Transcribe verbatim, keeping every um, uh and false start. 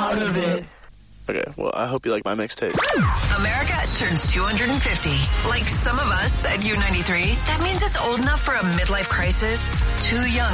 out of it. Okay, well, I hope you like my mixtape. America turns two hundred fifty. Like some of us at U ninety-three, that means it's old enough for a midlife crisis, too young